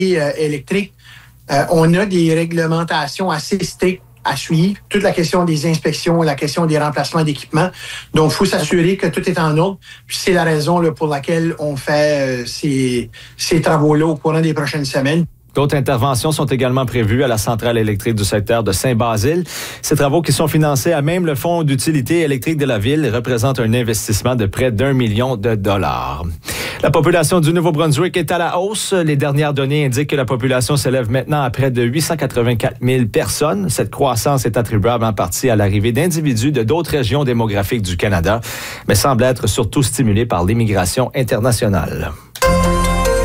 électrique, on a des réglementations assez strictes à suivre. Toute la question des inspections, la question des remplacements d'équipements. Donc, il faut s'assurer que tout est en ordre. Puis c'est la raison là, pour laquelle on fait ces travaux-là au courant des prochaines semaines. D'autres interventions sont également prévues à la centrale électrique du secteur de Saint-Basile. Ces travaux qui sont financés à même le Fonds d'utilité électrique de la ville représentent un investissement de près d'1 million de dollars. La population du Nouveau-Brunswick est à la hausse. Les dernières données indiquent que la population s'élève maintenant à près de 884 000 personnes. Cette croissance est attribuable en partie à l'arrivée d'individus de d'autres régions démographiques du Canada, mais semble être surtout stimulée par l'immigration internationale.